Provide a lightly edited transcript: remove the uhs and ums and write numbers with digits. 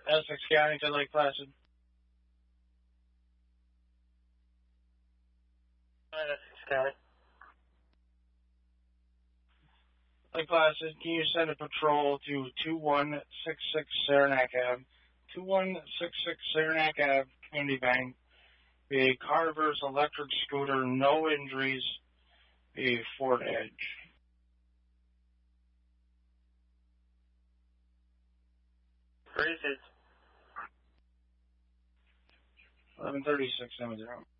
Essex County to Lake Placid. Essex County. Lake Placid, can you send a patrol to 2166 Saranac Ave? 2166 Saranac Ave, Community Bank. A Carver's electric scooter, no injuries. A Ford Edge. Received. 113670.